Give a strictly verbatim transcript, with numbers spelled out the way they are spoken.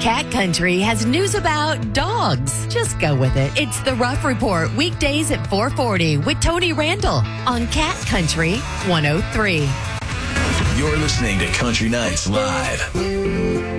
Cat Country has news about dogs. Just go with it. It's the Rough Report, weekdays at four forty with Tony Randall on Cat Country one oh three. You're listening to Country Nights Live.